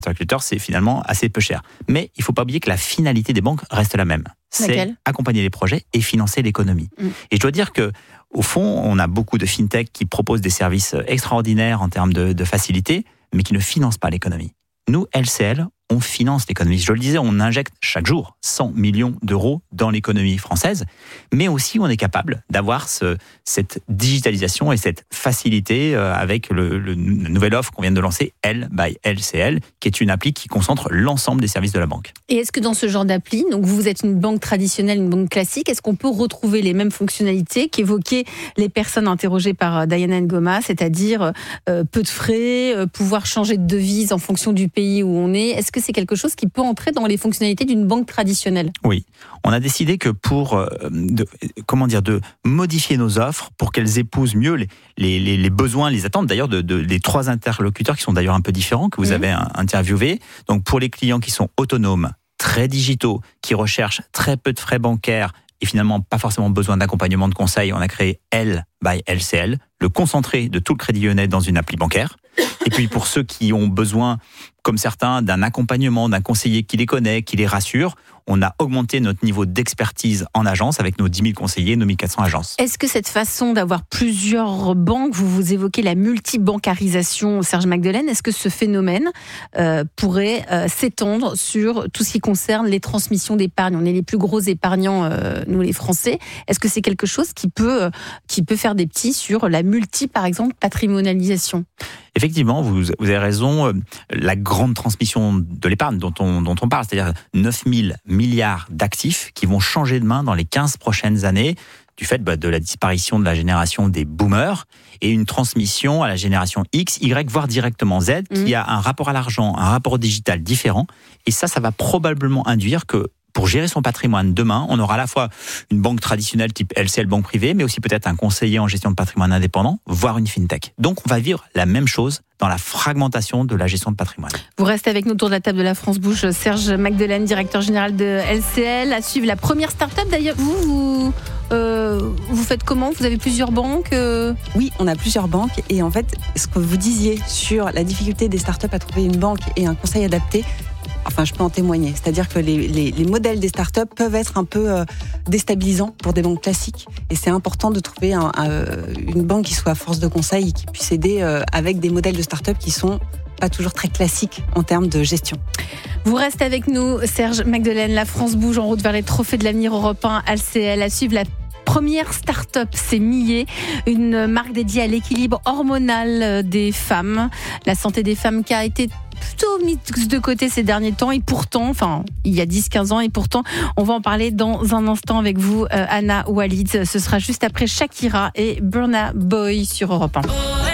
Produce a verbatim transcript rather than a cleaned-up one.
interlocuteurs, c'est finalement assez peu cher. Mais il ne faut pas oublier que la finalité des banques reste la même. C'est Laquelle ? accompagner les projets et financer l'économie. Mmh. Et je dois dire que au fond, on a beaucoup de fintech qui proposent des services extraordinaires en termes de, de facilité, mais qui ne financent pas l'économie. Nous, L C L, on finance l'économie. Je le disais, on injecte chaque jour cent millions d'euros dans l'économie française, mais aussi on est capable d'avoir ce, cette digitalisation et cette facilité avec le, le, la nouvelle offre qu'on vient de lancer, L by L C L, qui est une appli qui concentre l'ensemble des services de la banque. Et est-ce que dans ce genre d'appli, donc vous êtes une banque traditionnelle, une banque classique, est-ce qu'on peut retrouver les mêmes fonctionnalités qu'évoquaient les personnes interrogées par Diana Ngoma, c'est-à-dire euh, peu de frais, euh, pouvoir changer de devise en fonction du pays où on est? Est-ce que c'est quelque chose qui peut entrer dans les fonctionnalités d'une banque traditionnelle? Oui, on a décidé que pour euh, de, comment dire, de modifier nos offres pour qu'elles épousent mieux les, les, les besoins, les attentes d'ailleurs de, de les trois interlocuteurs qui sont d'ailleurs un peu différents que vous mmh. avez interviewés. Donc pour les clients qui sont autonomes, très digitaux, qui recherchent très peu de frais bancaires et finalement pas forcément besoin d'accompagnement de conseil, on a créé L by L C L, le concentré de tout le Crédit Lyonnais dans une appli bancaire. Et puis pour ceux qui ont besoin, comme certains, d'un accompagnement, d'un conseiller qui les connaît, qui les rassure, on a augmenté notre niveau d'expertise en agence avec nos dix mille conseillers, nos mille quatre cents agences. Est-ce que cette façon d'avoir plusieurs banques, vous vous évoquez la multibancarisation, Serge Magdelaine, est-ce que ce phénomène euh, pourrait euh, s'étendre sur tout ce qui concerne les transmissions d'épargne? On est les plus gros épargnants, euh, nous les Français. Est-ce que c'est quelque chose qui peut, euh, qui peut faire des petits sur la multi, par exemple, patrimonialisation? Effectivement, vous, vous avez raison. La grande transmission de l'épargne dont on, dont on parle, c'est-à-dire neuf mille milliards d'actifs qui vont changer de main dans les quinze prochaines années du fait bah, de la disparition de la génération des boomers et une transmission à la génération X, Y, voire directement Z, mmh. qui a un rapport à l'argent, un rapport au digital différent. Et ça, ça va probablement induire que pour gérer son patrimoine demain, on aura à la fois une banque traditionnelle type L C L, banque privée, mais aussi peut-être un conseiller en gestion de patrimoine indépendant, voire une fintech. Donc on va vivre la même chose dans la fragmentation de la gestion de patrimoine. Vous restez avec nous autour de la table de la France Bouche, Serge Magdelaine, directeur général de L C L, à suivre la première start-up. D'ailleurs, vous, vous, euh, vous faites comment? Vous avez plusieurs banques euh... Oui, on a plusieurs banques. Et en fait, ce que vous disiez sur la difficulté des start-up à trouver une banque et un conseil adapté, enfin, je peux en témoigner. C'est-à-dire que les, les, les modèles des startups peuvent être un peu euh, déstabilisants pour des banques classiques. Et c'est important de trouver un, un, une banque qui soit à force de conseil et qui puisse aider euh, avec des modèles de startups qui sont pas toujours très classiques en termes de gestion. Vous restez avec nous, Serge Magdelaine. La France bouge en route vers les trophées de l'avenir Europe un, L C L. À suivre la première start-up, c'est Millet, une marque dédiée à l'équilibre hormonal des femmes. La santé des femmes qui a été plutôt mis de côté ces derniers temps et pourtant, enfin, il y a dix quinze ans et pourtant, on va en parler dans un instant avec vous, euh, Anna Walid. Ce sera juste après Shakira et Burna Boy sur Europe un.